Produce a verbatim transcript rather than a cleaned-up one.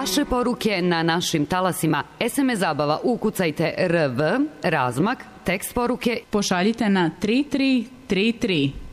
vaše poruke na našim talasima. es em es zabava, ukucajte R V, razmak, tekst poruke. Pošaljite na tri tri tri tri.